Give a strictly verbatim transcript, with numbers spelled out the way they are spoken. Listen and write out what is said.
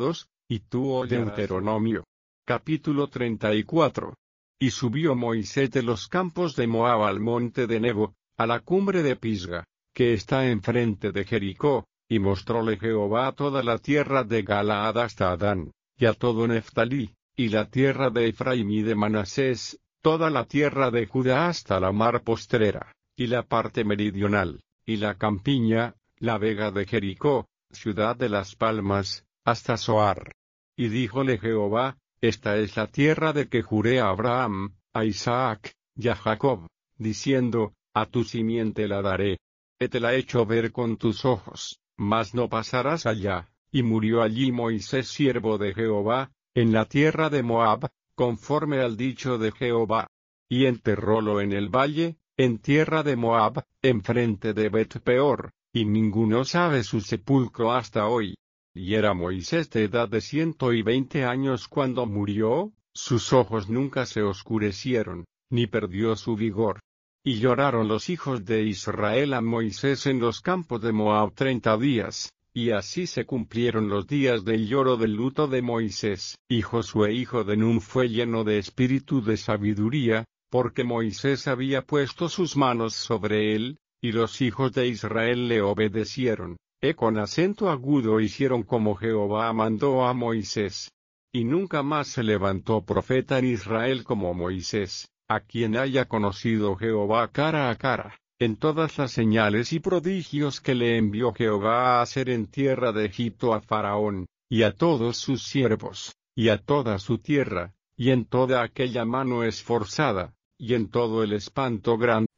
mandamientos, y tú oyes. Deuteronomio. Capítulo treinta y cuatro. Y subió Moisés de los campos de Moab al monte de Nebo, a la cumbre de Pisga, que está enfrente de Jericó, y mostróle Jehová toda la tierra de Galaad hasta Adán, y a todo Neftalí, y la tierra de Efraín y de Manasés, toda la tierra de Judá hasta la mar postrera, y la parte meridional, y la campiña, la vega de Jericó, ciudad de las palmas, hasta Zoar. Y díjole Jehová: Esta es la tierra de que juré a Abraham, a Isaac, y a Jacob, diciendo: A tu simiente la daré. He te la hecho ver con tus ojos, mas no pasarás allá. Y murió allí Moisés siervo de Jehová, en la tierra de Moab, conforme al dicho de Jehová. Y enterrólo en el valle, en tierra de Moab, enfrente de Bet-peor, y ninguno sabe su sepulcro hasta hoy. Y era Moisés de edad de ciento y veinte años cuando murió, sus ojos nunca se oscurecieron, ni perdió su vigor. Y lloraron los hijos de Israel a Moisés en los campos de Moab treinta días, y así se cumplieron los días del lloro del luto de Moisés. Y Josué hijo de Nun fue lleno de espíritu de sabiduría, porque Moisés había puesto sus manos sobre él, y los hijos de Israel le obedecieron, e con acento agudo hicieron como Jehová mandó a Moisés. Y nunca más se levantó profeta en Israel como Moisés, a quien haya conocido Jehová cara a cara, en todas las señales y prodigios que le envió Jehová a hacer en tierra de Egipto a Faraón, y a todos sus siervos, y a toda su tierra, y en toda aquella mano esforzada, y en todo el espanto grande